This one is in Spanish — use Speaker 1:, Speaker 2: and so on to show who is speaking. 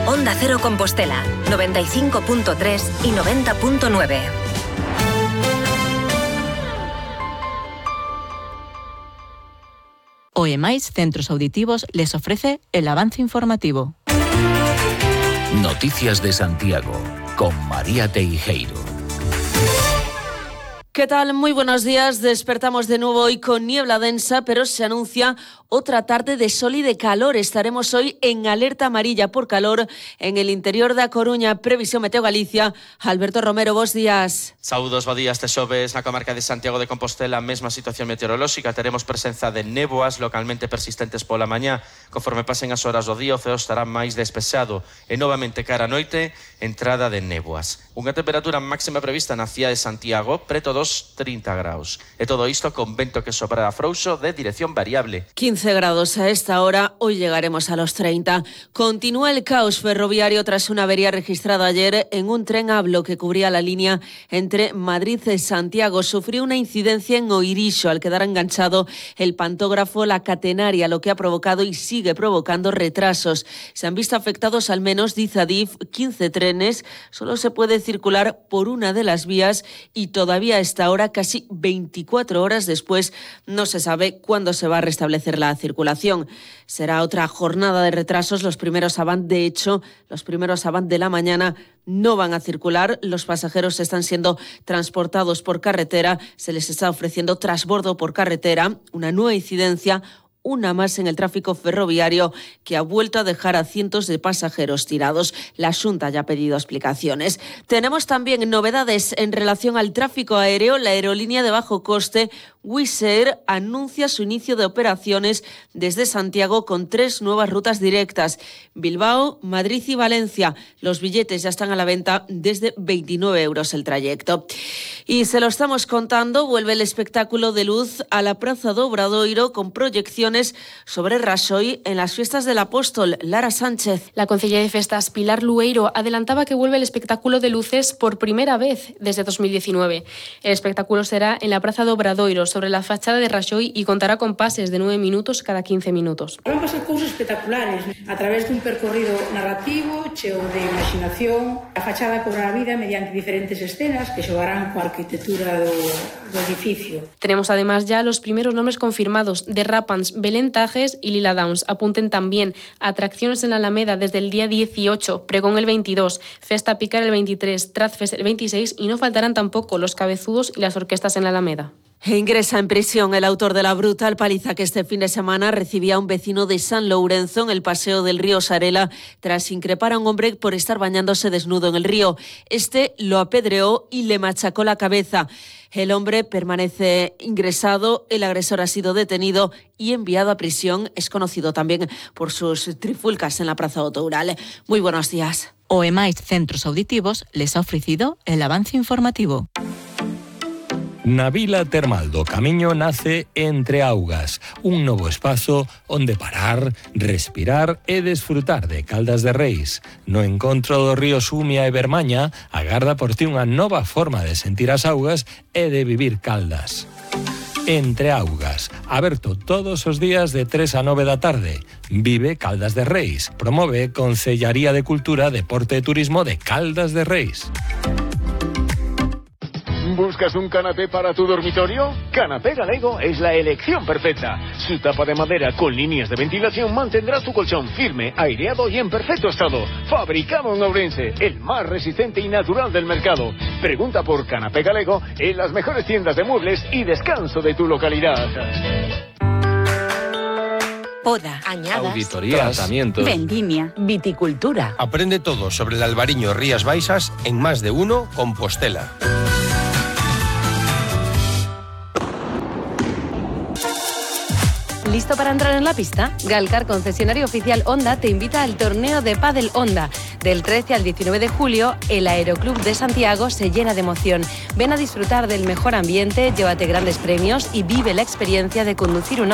Speaker 1: Onda Cero Compostela, 95.3 y 90.9.
Speaker 2: OEMAIS Centros Auditivos les ofrece el avance informativo.
Speaker 3: Noticias de Santiago, con María Teijeiro.
Speaker 4: ¿Qué tal? Muy buenos días. Despertamos de nuevo hoy con niebla densa, pero se anuncia otra tarde de sol y de calor. Estaremos hoy en alerta amarilla por calor en el interior da Coruña. Previsión Meteo Galicia. Alberto Romero, bos días.
Speaker 5: Saúdos, bo día. Este xoves na comarca de Santiago de Compostela, mesma situación meteorolóxica. Teremos presenza de néboas localmente persistentes pola mañá. Conforme pasen as horas do día, o ceo estará máis despexado e novamente cara a noite, entrada de néboas. Unha temperatura máxima prevista na cidade de Santiago, preto dos 30 graus. E todo isto con vento que soprará frouxo de dirección variable.
Speaker 4: 15 grados a esta hora, hoy llegaremos a los 30. Continúa el caos ferroviario tras una avería registrada ayer en un tren ABLO que cubría la línea entre Madrid y Santiago. Sufrió una incidencia en Oirixo al quedar enganchado el pantógrafo La Catenaria, lo que ha provocado y sigue provocando retrasos. Se han visto afectados al menos, dice Adif, 15 trenes. Solo se puede circular por una de las vías y todavía a esta hora, casi 24 horas después, no se sabe cuándo se va a restablecer la circulación. Será otra jornada de retrasos. Los primeros avant de la mañana no van a circular. Los pasajeros están siendo transportados por carretera. Se les está ofreciendo transbordo por carretera. Una nueva incidencia, una más en el tráfico ferroviario, que ha vuelto a dejar a cientos de pasajeros tirados. La Xunta ya ha pedido explicaciones. Tenemos también novedades en relación al tráfico aéreo. La aerolínea de bajo coste Wizz Air anuncia su inicio de operaciones desde Santiago con 3 nuevas rutas directas: Bilbao, Madrid y Valencia. Los billetes ya están a la venta desde 29 euros el trayecto. Y se lo estamos contando, vuelve el espectáculo de luz a la Praza do Obradoiro con proyecciones sobre Raxoi en las fiestas del Apóstol. Lara Sánchez.
Speaker 6: La concejala de Festas, Pilar Lueiro, adelantaba que vuelve el espectáculo de luces por primera vez desde 2019. El espectáculo será en la Praza do Obradoiro, sobre la fachada de Raxoi, y contará con pases de 9 minutos cada 15 minutos.
Speaker 7: Van pasar cousas espectaculares a través dun percorrido narrativo cheo de imaginación. A fachada cobrará vida mediante diferentes escenas que xogarán coa arquitectura do edificio.
Speaker 6: Tenemos además ya los primeros nombres confirmados: de Rapans, Belén Tajes y Lila Downs. Apunten también atracciones en la Alameda desde el día 18, Pregón el 22, Festa Picar el 23, Trazfest el 26, y no faltarán tampoco los cabezudos y las orquestas en la Alameda.
Speaker 4: Ingresa en prisión el autor de la brutal paliza que este fin de semana recibía a un vecino de San Lourenzo en el paseo del río Sarela tras increpar a un hombre por estar bañándose desnudo en el río. Este lo apedreó y le machacó la cabeza. El hombre permanece ingresado, el agresor ha sido detenido y enviado a prisión. Es conocido también por sus trifulcas en la Plaza Otoural. Muy buenos días.
Speaker 2: OEMAIS Centros Auditivos les ha ofrecido el avance informativo.
Speaker 8: Na Vila Termal do Camiño nace Entre Augas, un novo espazo onde parar, respirar e desfrutar de Caldas de Reis. No encontro do río Sumia e Bermaña, agarda por ti unha nova forma de sentir as augas e de vivir Caldas. Entre Augas, aberto todos os días de 3 a 9 da tarde. Vive Caldas de Reis. Promove Concellaría de Cultura, Deporte e Turismo de Caldas de Reis.
Speaker 9: ¿Buscas un canapé para tu dormitorio? Canapé Galego es la elección perfecta. Su tapa de madera con líneas de ventilación mantendrá tu colchón firme, aireado y en perfecto estado. Fabricado en Ourense, el más resistente y natural del mercado. Pregunta por Canapé Galego en las mejores tiendas de muebles y descanso de tu localidad.
Speaker 10: Poda, añadas,
Speaker 11: auditorías, tratamientos,
Speaker 10: vendimia, viticultura.
Speaker 11: Aprende todo sobre el albariño Rías Baixas en Más de Uno Compostela.
Speaker 12: ¿Listo para entrar en la pista? Galcar, concesionario oficial Honda, te invita al torneo de pádel Honda. Del 13 al 19 de julio, el Aeroclub de Santiago se llena de emoción. Ven a disfrutar del mejor ambiente, llévate grandes premios y vive la experiencia de conducir un